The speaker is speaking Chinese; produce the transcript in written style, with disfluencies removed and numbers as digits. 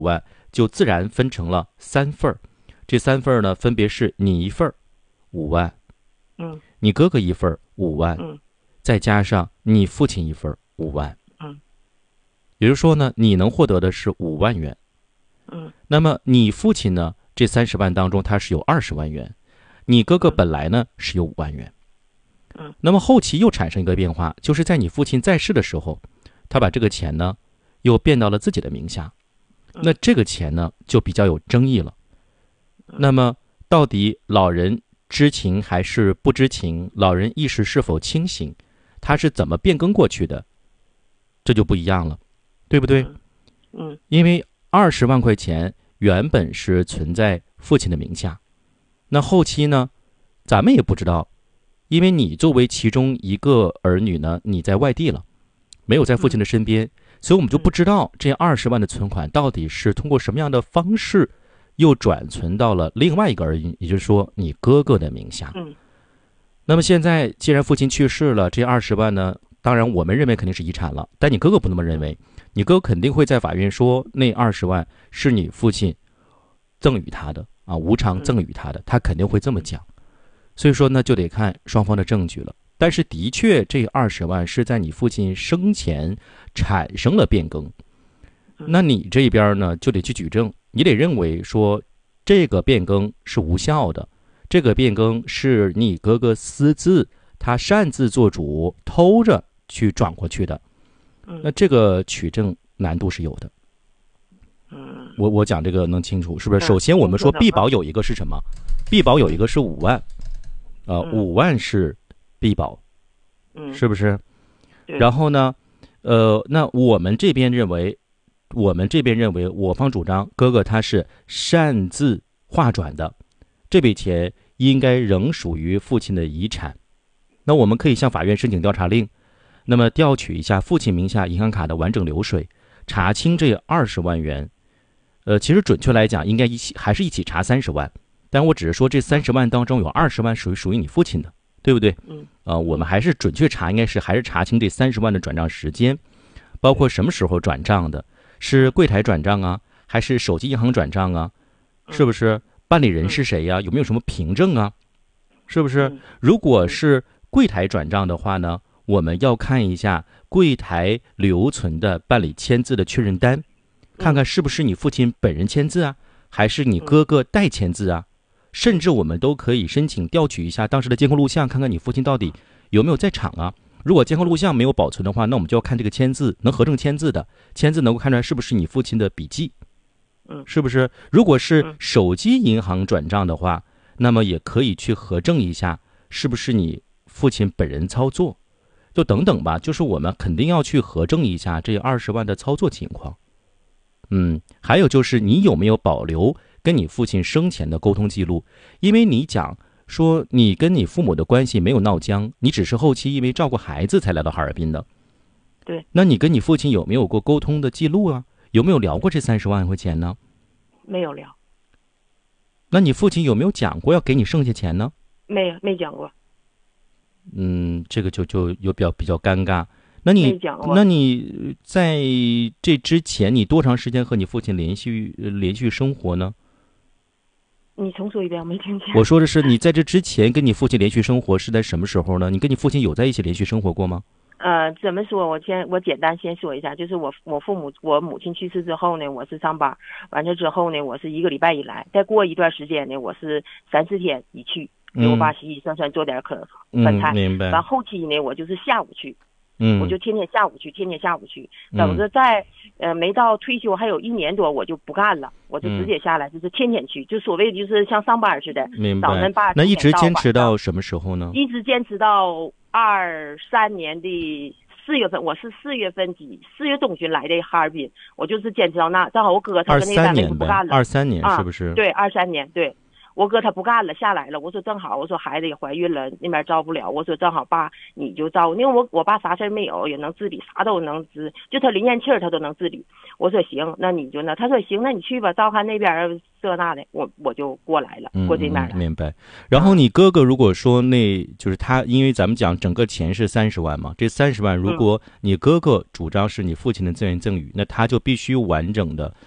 万就自然分成了3份儿，这3份儿呢分别是你1份儿5万，你哥哥1份儿5万，再加上你父亲1份儿5万，也就是说呢，你能获得的是5万元。那么你父亲呢，这30万当中他是有20万元，你哥哥本来呢是有5万元。那么后期又产生一个变化，就是在你父亲在世的时候，他把这个钱呢又变到了自己的名下，那这个钱呢就比较有争议了。那么到底老人知情还是不知情，老人意识是否清醒，他是怎么变更过去的，这就不一样了，对不对？因为20万块钱原本是存在父亲的名下，那后期呢咱们也不知道，因为你作为其中一个儿女呢，你在外地了，没有在父亲的身边，所以我们就不知道这20万的存款到底是通过什么样的方式又转存到了另外一个儿女，也就是说你哥哥的名下。那么现在既然父亲去世了，这20万呢，当然我们认为肯定是遗产了，但你哥哥不那么认为，你哥哥肯定会在法院说那20万是你父亲赠与他的啊，无偿赠与他的，他肯定会这么讲。所以说呢，就得看双方的证据了。但是的确，这20万是在你父亲生前产生了变更，那你这边呢就得去举证，你得认为说这个变更是无效的，这个变更是你哥哥私自他擅自做主偷着去转过去的，那这个取证难度是有的。我讲这个能清楚是不是？首先我们说必保有一个是什么？必保有一个是5万，5万是必保，是不是？然后呢，那我们这边认为，我方主张哥哥他是擅自划转的，这笔钱应该仍属于父亲的遗产。那我们可以向法院申请调查令，那么调取一下父亲名下银行卡的完整流水，查清这20万元。其实准确来讲，应该还是一起查30万。但我只是说这30万当中有20万属于你父亲的，对不对？我们还是准确查，应该是还是查清这30万的转账时间，包括什么时候转账的，是柜台转账啊，还是手机银行转账啊？是不是？办理人是谁呀？有没有什么凭证啊？是不是？如果是柜台转账的话呢，我们要看一下柜台留存的办理签字的确认单，看看是不是你父亲本人签字啊，还是你哥哥代签字啊？甚至我们都可以申请调取一下当时的监控录像，看看你父亲到底有没有在场啊。如果监控录像没有保存的话，那我们就要看这个签字，能核证签字的，签字能够看出来是不是你父亲的笔迹，是不是？如果是手机银行转账的话，那么也可以去核证一下是不是你父亲本人操作，就等等吧，就是我们肯定要去核证一下这20万的操作情况。还有就是你有没有保留跟你父亲生前的沟通记录，因为你讲说你跟你父母的关系没有闹僵，你只是后期因为照顾孩子才来到哈尔滨的。 对， 那你跟你父亲有没有过沟通的记录啊？有没有聊过这30万块钱呢？ 没有聊。 那你父亲有没有讲过要给你剩下钱呢？ 没讲过。 这个就有比较尴尬。那你在这之前，你多长时间和你父亲连续生活呢？ 你重说一遍，我没听见。 我说的是你在这之前跟你父亲连续生活是在什么时候呢？你跟你父亲有在一起连续生活过吗？ 怎么说？我简单先说一下，就是我母亲去世之后呢，我是上班，完了之后呢，我是1个礼拜一来，再过一段时间呢，我是3、4天一去，给我爸洗洗涮涮，做点饭菜。 明白。 完后期呢，我就是下午去。我就天天下午去，等着在没到退休还有1年多，我就不干了，我就直接下来，就是天天去，就所谓就是像上班似的。 明白。 早晨8 那一直坚持到什么时候呢？ 一直坚持到23年的4月份，我是4月份4月中旬来的哈尔滨，我就是坚持到那，正好我哥他跟那单位不干了。 23年是不是？ 对，23年对。我哥他不干了，下来了。我说正好，我说孩子也怀孕了，那边照不了。我说正好爸你就照，因为我爸啥事没有，也能自理，啥都能治，就他临咽气他都能自理。我说行，那你就那，他说行，那你去吧，照看那边这那的，我就过来了，过这边了。 明白。然后你哥哥如果说那就是他，因为咱们讲整个钱是30万嘛，这30万如果你哥哥主张是你父亲的自愿赠与，那他就必须完整的